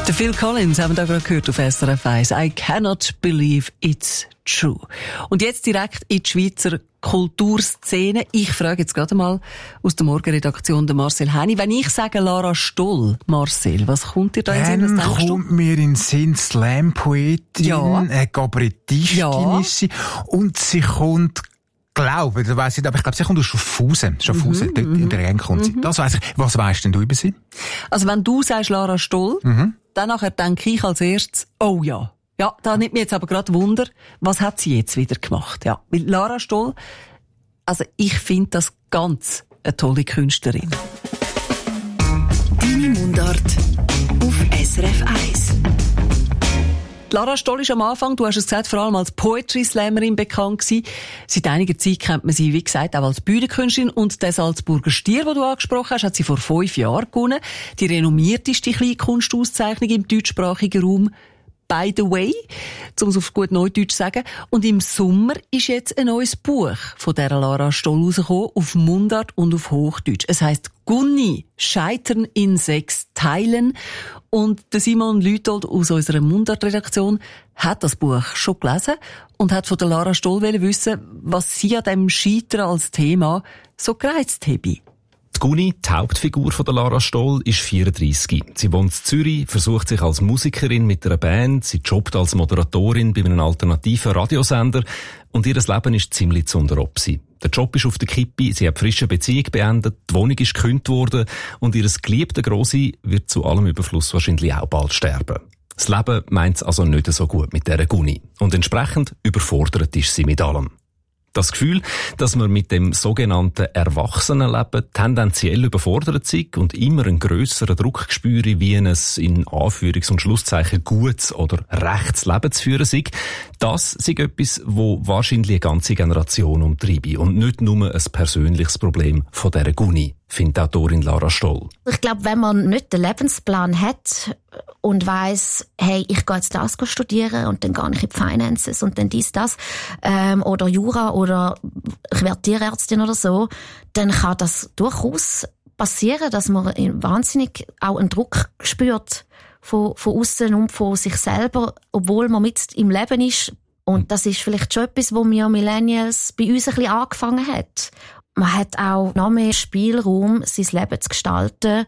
Der Phil Collins haben wir da gerade gehört auf SRF 1. I cannot believe it's true. Und jetzt direkt in die Schweizer Kulturszene. Ich frage jetzt gerade mal aus der Morgenredaktion den Marcel Henny. Wenn ich sage Lara Stoll, Marcel, was kommt dir da in den Sinn? Dann kommt mir in den Sinn Slam-Poetin, Kabarettistin ist sie. Und sie kommt, aber ich glaube, sie kommt aus Schaffhausen. Schaffhausen, dort in der Gegend kommt sie. Das weiss ich. Was weisst denn du über sie? Also wenn du sagst Lara Stoll, dann nachher denke ich als erstes, oh ja. Ja, da nimmt mir jetzt aber gerade Wunder, was hat sie jetzt wieder gemacht? Ja, weil Lara Stoll, also ich finde das ganz eine tolle Künstlerin. Deine Mundart auf SRF 1. Lara Stoll ist am Anfang, du hast es gesagt, vor allem als Poetry Slammerin bekannt gewesen. Seit einiger Zeit kennt man sie, wie gesagt, auch als Bühnenkünstlerin. Und den Salzburger Stier, den du angesprochen hast, hat sie vor 5 Jahren gewonnen. Die renommierteste Kleinkunstauszeichnung im deutschsprachigen Raum. By the way, um es auf gut Neudeutsch zu sagen. Und im Sommer ist jetzt ein neues Buch von dieser Lara Stoll rausgekommen, auf Mundart und auf Hochdeutsch. Es heisst Gunni, Scheitern in 6 Teilen. Und der Simon Lütold aus unserer Mundart-Redaktion hat das Buch schon gelesen und hat von der Lara Stoll wissen, was sie an dem Scheitern als Thema so gereizt habe. Die Gunni, die Hauptfigur von der Lara Stoll, ist 34. Sie wohnt in Zürich, versucht sich als Musikerin mit einer Band, sie jobbt als Moderatorin bei einem alternativen Radiosender und ihr Leben ist ziemlich zu unteropsi. Der Job ist auf der Kippe, sie hat frische Beziehung beendet, die Wohnung ist gekündigt worden und ihr geliebter Grossi wird zu allem Überfluss wahrscheinlich auch bald sterben. Das Leben meint es also nicht so gut mit dieser Gunni und entsprechend überfordert ist sie mit allem. Das Gefühl, dass man mit dem sogenannten Erwachsenenleben tendenziell überfordert ist und immer einen grösseren Druck spüre, wie ein in Anführungs- und Schlusszeichen gutes oder rechtes Leben zu führen sei, das ist etwas, wo wahrscheinlich eine ganze Generation umtreibe und nicht nur ein persönliches Problem von dieser Gunni, findet die Autorin Lara Stoll. Ich glaube, wenn man nicht den Lebensplan hat und weiss, hey, ich gehe jetzt das studieren und dann gehe ich in die Finances und dann das, oder Jura oder ich werde Tierärztin oder so, dann kann das durchaus passieren, dass man wahnsinnig auch einen Druck spürt von außen und von sich selber, obwohl man mit im Leben ist. Und das ist vielleicht schon etwas, wo wir Millennials bei uns ein bisschen angefangen hat. Man hat auch noch mehr Spielraum, sein Leben zu gestalten.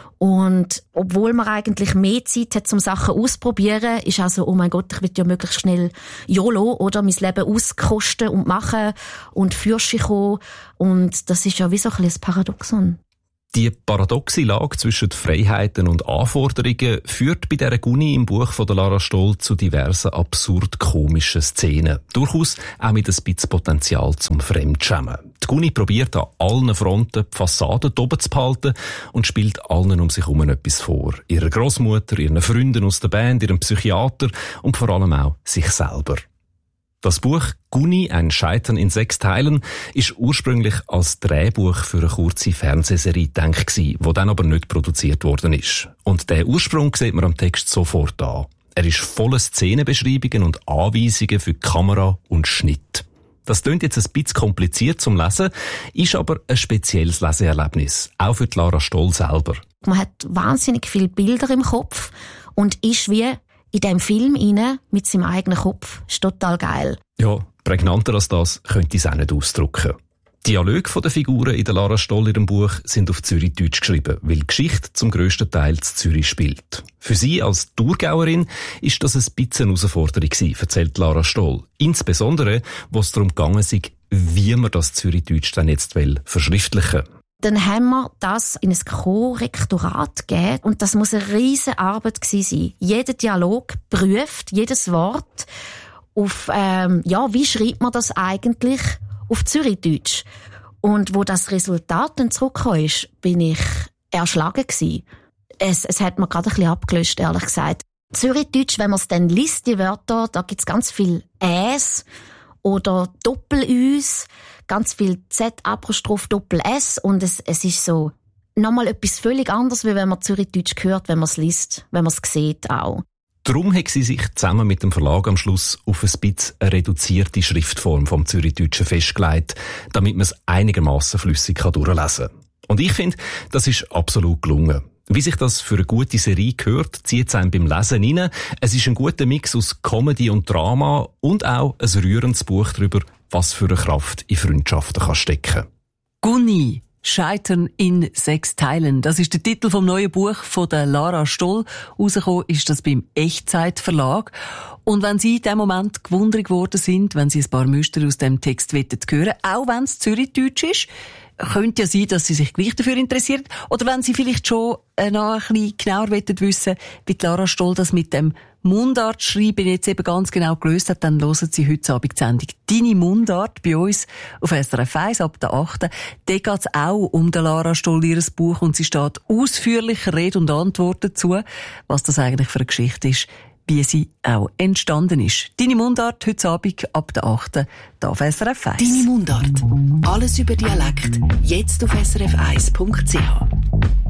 Und obwohl man eigentlich mehr Zeit hat, um Sachen auszuprobieren, ist also, oh mein Gott, ich will ja möglichst schnell YOLO oder mein Leben auskosten und machen und Fürsche kommen. Und das ist ja wie so ein bisschen ein Paradoxon. Die paradoxe Lage zwischen Freiheiten und Anforderungen führt bei dieser Gunni im Buch von der Lara Stoll zu diversen absurd komischen Szenen. Durchaus auch mit ein bisschen Potenzial zum Fremdschämen. Die Gunni probiert an allen Fronten die Fassade oben zu behalten und spielt allen um sich herum etwas vor. Ihrer Grossmutter, ihren Freunden aus der Band, ihrem Psychiater und vor allem auch sich selber. Das Buch Gunni, ein Scheitern in 6 Teilen, ist ursprünglich als Drehbuch für eine kurze Fernsehserie gedacht gewesen, die dann aber nicht produziert worden ist. Und den Ursprung sieht man am Text sofort an. Er ist voller Szenenbeschreibungen und Anweisungen für Kamera und Schnitt. Das klingt jetzt ein bisschen kompliziert zum Lesen, ist aber ein spezielles Leseerlebnis, auch für die Lara Stoll selber. Man hat wahnsinnig viele Bilder im Kopf und ist wie in diesem Film rein, mit seinem eigenen Kopf. Ist total geil. Ja, prägnanter als das könnte ich es auch nicht ausdrücken. Die Dialoge der Figuren in der Lara Stoll ihrem Buch sind auf Zürichdeutsch geschrieben, weil die Geschichte zum grössten Teil in Zürich spielt. Für sie als Thurgauerin ist das ein bisschen eine Herausforderung gewesen, erzählt Lara Stoll. Insbesondere, wo es darum gegangen ist, wie man das Zürichdeutsch dann jetzt verschriftlichen will. Dann haben wir das in ein Korrektorat gegeben und das muss eine riesige Arbeit gewesen sein. Jeder Dialog prüft, jedes Wort auf, wie schreibt man das eigentlich auf Zürichdeutsch? Und wo das Resultat dann zurückgekommen ist, bin ich erschlagen gewesen. Es hat mir gerade ein bisschen abgelöscht, ehrlich gesagt. Zürichdeutsch, wenn man es dann liest, die Wörter, da gibt's ganz viel Äs oder Doppel-Üs, ganz viel Z-Apostroph Doppel-S und es ist so nochmal etwas völlig anderes, wie wenn man Zürichdeutsch hört, wenn man es liest, wenn man es sieht auch. Darum hat sie sich zusammen mit dem Verlag am Schluss auf ein bisschen eine reduzierte Schriftform vom Zürichdeutschen festgelegt, damit man es einigermaßen flüssig durchlesen kann. Und ich finde, das ist absolut gelungen. Wie sich das für eine gute Serie gehört, zieht es einem beim Lesen rein. Es ist ein guter Mix aus Comedy und Drama und auch ein rührendes Buch darüber, was für eine Kraft in Freundschaften kann stecken. Gunni. Scheitern in 6 Teilen. Das ist der Titel vom neuen Buch von der Lara Stoll. Rausgekommen ist das beim Echtzeit Verlag. Und wenn Sie in dem Moment gewundert worden sind, wenn Sie ein paar Muster aus dem Text hören wollen, auch wenn es Zürichdeutsch ist, könnte ja sein, dass Sie sich gleich dafür interessieren. Oder wenn Sie vielleicht schon noch ein bisschen genauer wissen, wie die Lara Stoll das mit dem Mundartschreiben jetzt eben ganz genau gelöst hat, dann hören Sie heute Abend die Sendung «Deine Mundart» bei uns auf SRF 1 ab der 8. Da geht es auch um Lara Stoll, ihr Buch, und sie steht ausführlich Rede und Antwort dazu, was das eigentlich für eine Geschichte ist, wie sie auch entstanden ist. «Deine Mundart» heute Abend ab der 8. da auf SRF 1. «Deine Mundart». Alles über Dialekt, jetzt auf srf1.ch.